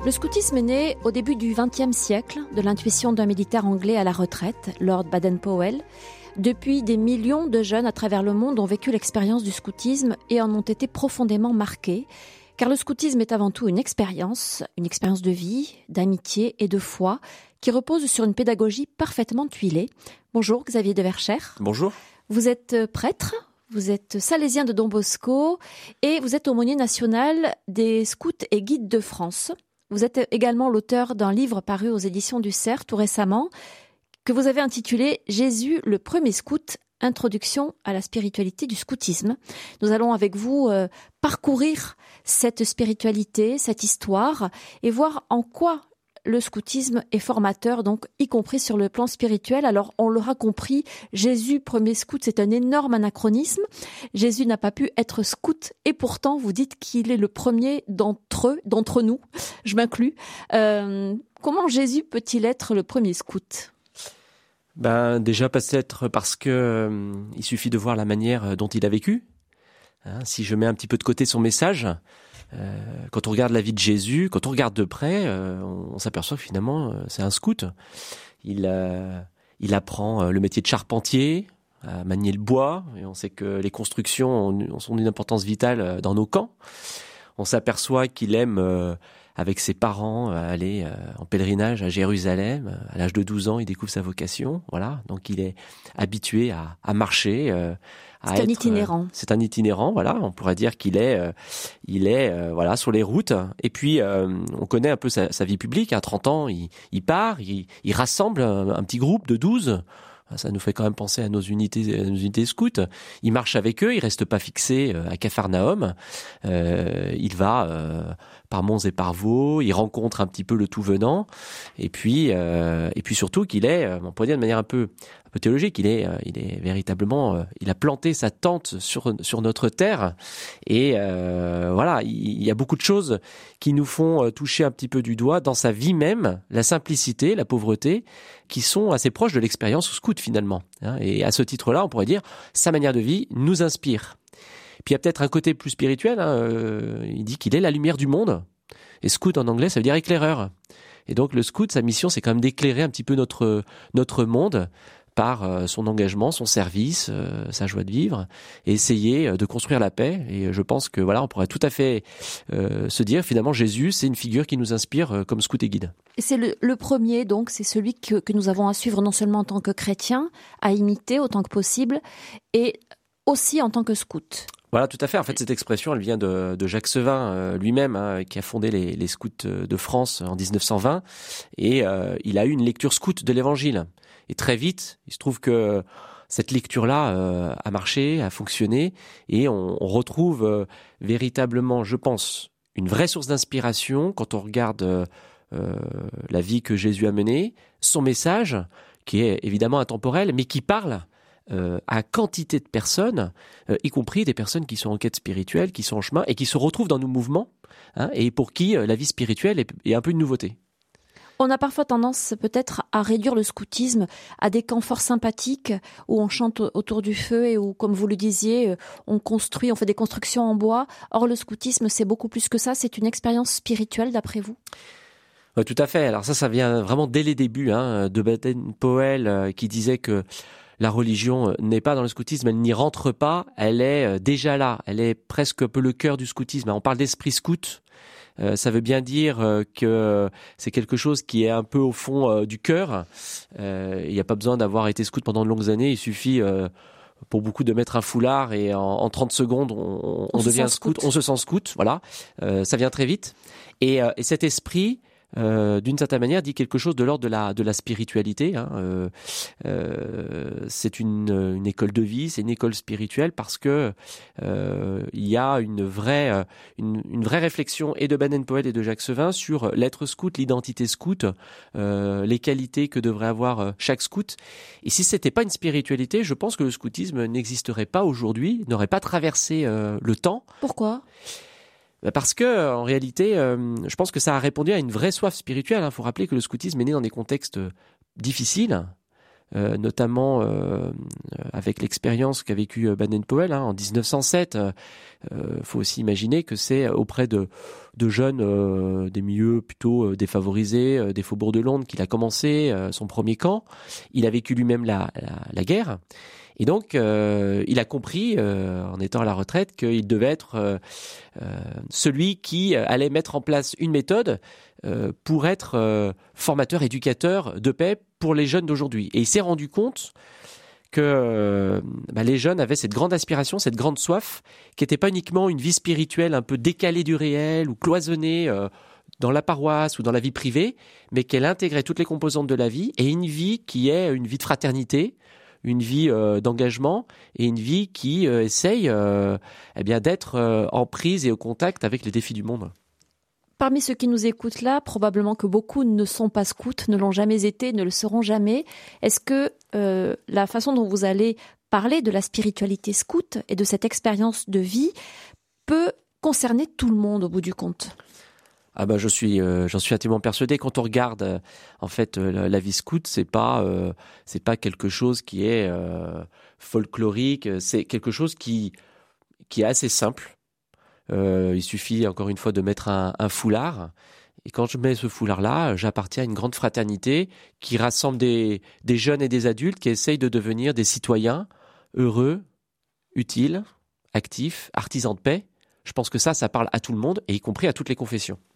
Le scoutisme est né au début du XXe siècle de l'intuition d'un militaire anglais à la retraite, Lord Baden-Powell. Depuis, des millions de jeunes à travers le monde ont vécu l'expérience du scoutisme et en ont été profondément marqués. Car le scoutisme est avant tout une expérience de vie, d'amitié et de foi qui repose sur une pédagogie parfaitement tuilée. Bonjour Xavier de Verschère. Bonjour. Vous êtes prêtre, vous êtes salésien de Don Bosco et vous êtes aumônier national des scouts et guides de France. Vous êtes également l'auteur d'un livre paru aux éditions du Cerf tout récemment que vous avez intitulé « Jésus, le premier scout, introduction à la spiritualité du scoutisme ». Nous allons avec vous parcourir cette spiritualité, cette histoire et voir en quoi le scoutisme est formateur, donc y compris sur le plan spirituel. Alors, on l'aura compris, Jésus, premier scout, c'est un énorme anachronisme. Jésus n'a pas pu être scout et pourtant, vous dites qu'il est le premier d'entre nous, je m'inclus. Comment Jésus peut-il être le premier scout ? Déjà peut-être parce que il suffit de voir la manière dont il a vécu. Si je mets un petit peu de côté son message, quand on regarde la vie de Jésus, quand on regarde de près, on s'aperçoit que finalement c'est un scout. Il apprend le métier de charpentier, à manier le bois, et on sait que les constructions sont d'une importance vitale dans nos camps. On s'aperçoit qu'il aime avec ses parents aller en pèlerinage à Jérusalem. À l'âge de 12 ans, il découvre sa vocation. Voilà, donc il est habitué à marcher. C'est un itinérant. C'est un itinérant, voilà. On pourrait dire qu'il est, voilà, sur les routes. Et puis, on connaît un peu sa vie publique. À 30 ans, il part, il rassemble un petit groupe de 12. Ça nous fait quand même penser à nos unités scouts. Il marche avec eux, il reste pas fixé à Capharnaüm. Il va par monts et par vaux, il rencontre un petit peu le tout venant. Et puis surtout qu'il est, on pourrait dire de manière un peu théologique, il est véritablement, il a planté sa tente sur notre terre. Et voilà, il y a beaucoup de choses qui nous font toucher un petit peu du doigt dans sa vie même, la simplicité, la pauvreté, qui sont assez proches de l'expérience scout finalement. Et à ce titre-là, on pourrait dire, sa manière de vie nous inspire. Puis il y a peut-être un côté plus spirituel, il dit qu'il est la lumière du monde. Et scout en anglais, ça veut dire éclaireur. Et donc le scout, sa mission, c'est quand même d'éclairer un petit peu notre monde par son engagement, son service, sa joie de vivre, et essayer de construire la paix. Et je pense que voilà, on pourrait tout à fait se dire finalement Jésus, c'est une figure qui nous inspire comme scout et guide. Et c'est le premier, donc c'est celui que nous avons à suivre non seulement en tant que chrétien, à imiter autant que possible, et aussi en tant que scout. Voilà, tout à fait. En fait, cette expression, elle vient de Jacques Sevin lui-même, qui a fondé les scouts de France en 1920. Et il a eu une lecture scout de l'Évangile. Et très vite, il se trouve que cette lecture-là a marché, a fonctionné. Et on retrouve véritablement, je pense, une vraie source d'inspiration quand on regarde la vie que Jésus a menée, son message, qui est évidemment intemporel, mais qui parle à quantité de personnes, y compris des personnes qui sont en quête spirituelle, qui sont en chemin et qui se retrouvent dans nos mouvements, et pour qui la vie spirituelle est un peu une nouveauté. On a parfois tendance peut-être à réduire le scoutisme à des camps fort sympathiques où on chante autour du feu et où, comme vous le disiez, on fait des constructions en bois. Or, le scoutisme, c'est beaucoup plus que ça. C'est une expérience spirituelle, d'après vous ? Ouais, tout à fait. Alors ça vient vraiment dès les débuts de Baden-Powell qui disait que la religion n'est pas dans le scoutisme, elle n'y rentre pas, elle est déjà là, elle est presque un peu le cœur du scoutisme. On parle d'esprit scout, ça veut bien dire que c'est quelque chose qui est un peu au fond du cœur. Il n'y a pas besoin d'avoir été scout pendant de longues années, il suffit pour beaucoup de mettre un foulard et en 30 secondes on devient scout, on se sent scout, voilà. Ça vient très vite. Et cet esprit, d'une certaine manière, dit quelque chose de l'ordre de la spiritualité. C'est une école de vie, c'est une école spirituelle parce que il y a une vraie réflexion et de Baden-Powell et de Jacques Sevin sur l'être scout, l'identité scout, les qualités que devrait avoir chaque scout. Et si c'était pas une spiritualité, je pense que le scoutisme n'existerait pas aujourd'hui, n'aurait pas traversé le temps. Pourquoi ? Parce que, en réalité, je pense que ça a répondu à une vraie soif spirituelle. Il faut rappeler que le scoutisme est né dans des contextes difficiles, notamment avec l'expérience qu'a vécue Baden-Powell en 1907. Faut aussi imaginer que c'est auprès de jeunes des milieux plutôt défavorisés, des faubourgs de Londres, qu'il a commencé son premier camp. Il a vécu lui-même la guerre. Et donc, il a compris, en étant à la retraite, qu'il devait être celui qui allait mettre en place une méthode pour être formateur, éducateur de paix pour les jeunes d'aujourd'hui. Et il s'est rendu compte que les jeunes avaient cette grande aspiration, cette grande soif, qui n'était pas uniquement une vie spirituelle un peu décalée du réel ou cloisonnée dans la paroisse ou dans la vie privée, mais qu'elle intégrait toutes les composantes de la vie, et une vie qui est une vie de fraternité, une vie d'engagement, et une vie qui essaye d'être en prise et au contact avec les défis du monde. Parmi ceux qui nous écoutent là, probablement que beaucoup ne sont pas scouts, ne l'ont jamais été, ne le seront jamais. Est-ce que la façon dont vous allez parler de la spiritualité scout et de cette expérience de vie peut concerner tout le monde au bout du compte ? J'en suis intimement persuadé. Quand on regarde la vie scout, c'est pas quelque chose qui est folklorique. C'est quelque chose qui est assez simple. Il suffit encore une fois de mettre un foulard. Et quand je mets ce foulard-là, j'appartiens à une grande fraternité qui rassemble des jeunes et des adultes qui essayent de devenir des citoyens heureux, utiles, actifs, artisans de paix. Je pense que ça parle à tout le monde, et y compris à toutes les confessions.